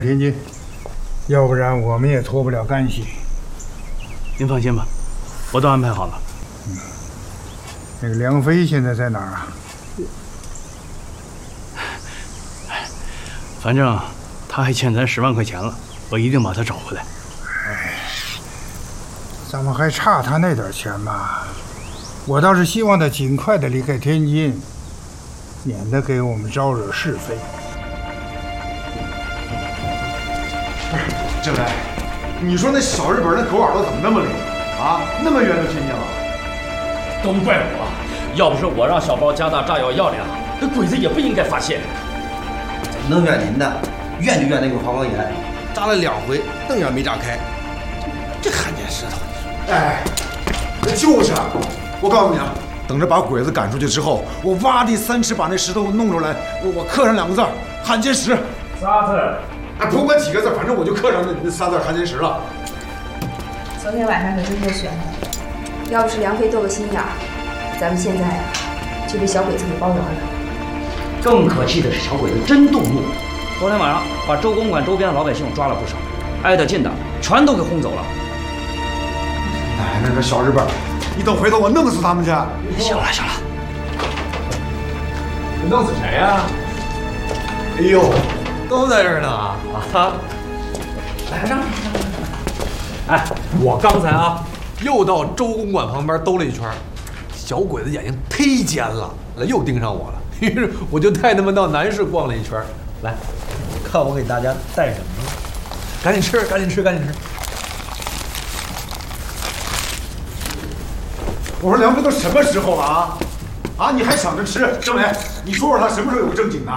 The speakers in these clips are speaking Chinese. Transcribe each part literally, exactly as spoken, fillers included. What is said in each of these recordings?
天津，要不然我们也脱不了干系。 您放心吧，我都安排好了。 嗯，那个梁飞现在在哪儿啊？ 反正他还欠咱十万块钱了，我一定把他找回来。 哎，咱们还差他那点钱吗？我倒是希望他尽快的离开天津，免得给我们招惹是非。 郑来，你说那小日本那狗耳朵怎么那么灵啊？那么远就听见了？ 都怪我，要不是我让小包加大炸药药量，那鬼子也不应该发现。 能怨您的，怨就怨那个花岗岩，炸了两回，灯也没炸开。这焊接石头， 哎，就是，我告诉你啊，等着把鬼子赶出去之后，我挖地三尺把那石头弄出来，我我刻上两个字儿“焊接石”。 仨字。 哎，不管几个字，反正我就刻上那那仨字“焊接石”了。 昨天晚上可真够悬的，要不是梁飞斗个心眼儿，咱们现在啊就被小鬼子给包圆了。 更可气的是，小鬼子真动怒，昨天晚上把周公馆周边的老百姓抓了不少，挨得近的全都给轰走了。 哎，那个小日本，你等回头我弄死他们去！ 行了行了， 你弄死谁呀？ 哎呦！ 都在这儿呢啊！来，让让让！哎，我刚才啊，又到周公馆旁边兜了一圈，小鬼子眼睛忒尖了，又盯上我了。于是我就带他们到南市逛了一圈。来，看我给大家带什么？赶紧吃，赶紧吃，赶紧吃！ 我说梁飞都什么时候了啊？啊，你还想着吃？政委，你说说他什么时候有个正经的？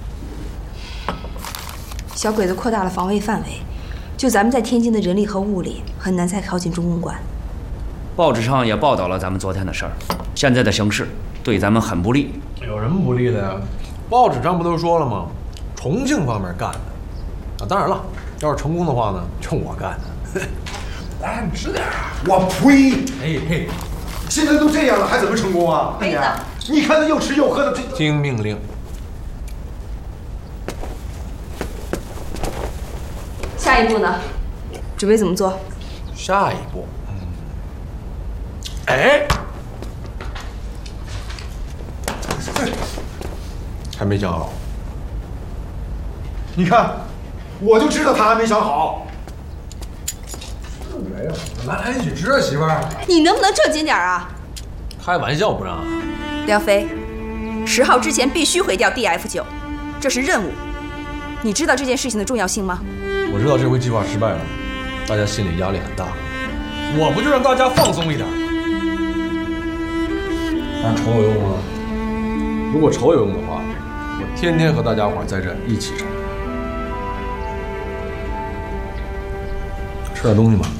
小鬼子扩大了防卫范围，就咱们在天津的人力和物力很难再靠近中公馆。 报纸上也报道了咱们昨天的事儿，现在的形势对咱们很不利。 有什么不利的呀？报纸上不都说了吗？重庆方面干的啊！当然了，要是成功的话呢，就我干的。来，你吃点啊！ 我呸！ 哎嘿， 现在都这样了，还怎么成功啊？ 梅子， 你看他又吃又喝的，这听命令。 下一步呢？准备怎么做？ 下一步，嗯，哎，还没想好。 你看，我就知道他还没想好。 没有，来来一起吃啊，媳妇儿。 你能不能正经点啊？ 开玩笑不让啊。 梁飞，十号之前必须毁掉 D F 九，这是任务。你知道这件事情的重要性吗？ 我知道这回计划失败了，大家心里压力很大。我不就让大家放松一点？但愁有用吗？如果愁有用的话，我天天和大家伙在这一起愁。吃点东西吧。